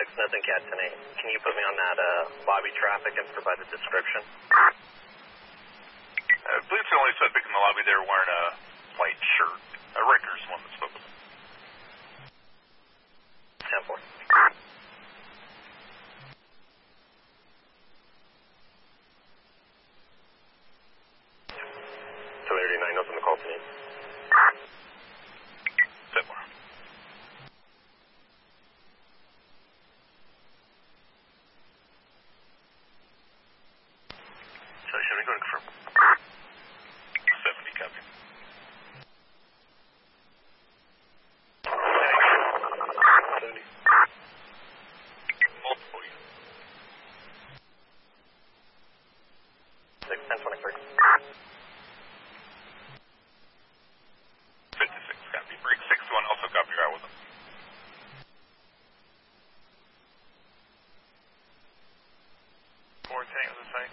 nothing cat 10-8. Can you put me on that lobby traffic and provide the description? I believe the only suspect in the lobby there wearing a white shirt. Ricker's the one that spoke with him. 10-4. 789, notes on the call tonight. 10-4. So should we go and confirm? 70, copy. 70. Multiple units. 10-23. 56, copy. Break 61, also copy your out with him. Tango the same.